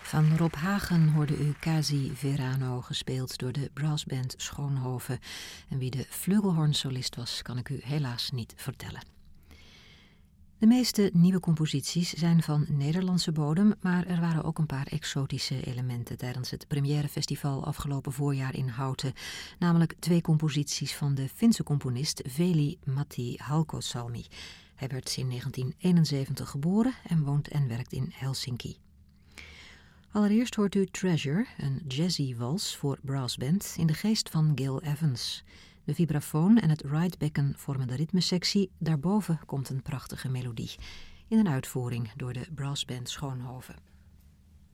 Van Rob Hagen hoorde u Casi Verano, gespeeld door de brassband Schoonhoven. En wie de flugelhornsolist was, kan ik u helaas niet vertellen. De meeste nieuwe composities zijn van Nederlandse bodem, maar er waren ook een paar exotische elementen tijdens het premièrefestival afgelopen voorjaar in Houten. Namelijk 2 composities van de Finse componist Veli-Matti Halkosalmi. Hij werd in 1971 geboren en woont en werkt in Helsinki. Allereerst hoort u Treasure, een jazzy wals voor brassband in de geest van Gil Evans. De vibrafoon en het right becken vormen de ritmesectie. Daarboven komt een prachtige melodie in een uitvoering door de brassband Schoonhoven.